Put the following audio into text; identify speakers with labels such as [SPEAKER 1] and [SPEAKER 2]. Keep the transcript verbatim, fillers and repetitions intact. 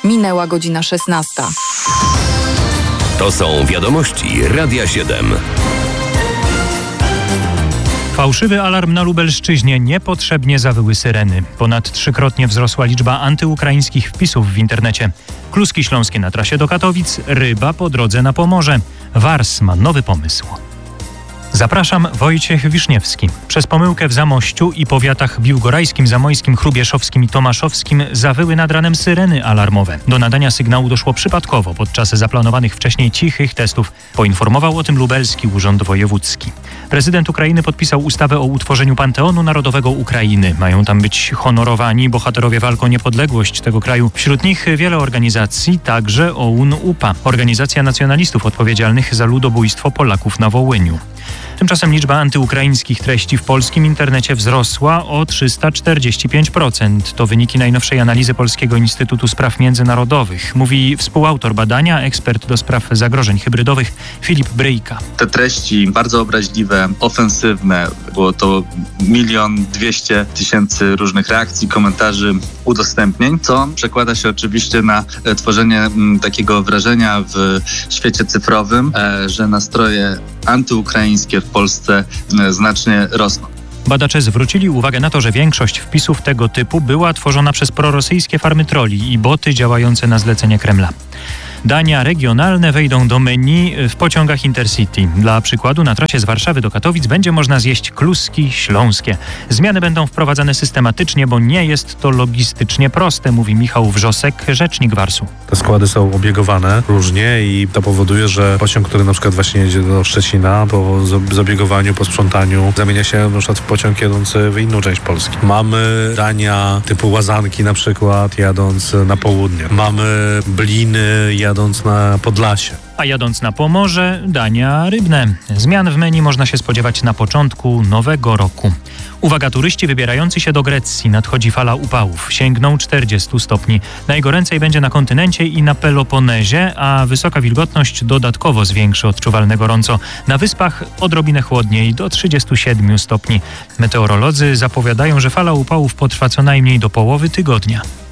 [SPEAKER 1] Minęła godzina szesnasta.
[SPEAKER 2] To są wiadomości Radia siedem.
[SPEAKER 3] Fałszywy alarm na Lubelszczyźnie. Niepotrzebnie zawyły syreny. Ponad trzykrotnie wzrosła liczba antyukraińskich wpisów w internecie. Kluski śląskie na trasie do Katowic, Ryba po drodze na Pomorze. Wars ma nowy pomysł. Zapraszam, Wojciech Wiszniewski. Przez pomyłkę w Zamościu i powiatach biłgorajskim, zamojskim, chrubieszowskim i tomaszowskim zawyły nad ranem syreny alarmowe. Do nadania sygnału doszło przypadkowo podczas zaplanowanych wcześniej cichych testów. Poinformował o tym lubelski urząd wojewódzki. Prezydent Ukrainy podpisał ustawę o utworzeniu Panteonu Narodowego Ukrainy. Mają tam być honorowani bohaterowie walk o niepodległość tego kraju. Wśród nich wiele organizacji, także O U N U P A, organizacja nacjonalistów odpowiedzialnych za ludobójstwo Polaków na Wołyniu. Tymczasem liczba antyukraińskich treści w polskim internecie wzrosła o trzysta czterdzieści pięć procent. To wyniki najnowszej analizy Polskiego Instytutu Spraw Międzynarodowych. Mówi współautor badania, ekspert do spraw zagrożeń hybrydowych Filip Bryjka.
[SPEAKER 4] Te treści bardzo obraźliwe, ofensywne, było to milion dwieście tysięcy różnych reakcji, komentarzy, udostępnień, co przekłada się oczywiście na tworzenie m, takiego wrażenia w świecie cyfrowym, e, że nastroje antyukraińskie w Polsce e, znacznie rosną.
[SPEAKER 3] Badacze zwrócili uwagę na to, że większość wpisów tego typu była tworzona przez prorosyjskie farmy trolli i boty działające na zlecenie Kremla. Dania regionalne wejdą do menu w pociągach Intercity. Dla przykładu na trasie z Warszawy do Katowic będzie można zjeść kluski śląskie. Zmiany będą wprowadzane systematycznie, bo nie jest to logistycznie proste, mówi Michał Wrzosek, rzecznik Warsu.
[SPEAKER 5] Te składy są obiegowane różnie i to powoduje, że pociąg, który na przykład właśnie jedzie do Szczecina, po zabiegowaniu, po sprzątaniu, zamienia się na przykład w pociąg jadący w inną część Polski. Mamy dania typu łazanki na przykład, jadąc na południe. Mamy bliny, jadąc na Podlasie.
[SPEAKER 3] A jadąc na Pomorze, dania rybne. Zmian w menu można się spodziewać na początku nowego roku. Uwaga, turyści wybierający się do Grecji. Nadchodzi fala upałów. Sięgną czterdziestu stopni. Najgoręcej będzie na kontynencie i na Peloponezie, a wysoka wilgotność dodatkowo zwiększy odczuwalne gorąco. Na wyspach odrobinę chłodniej, do trzydziestu siedmiu stopni. Meteorolodzy zapowiadają, że fala upałów potrwa co najmniej do połowy tygodnia.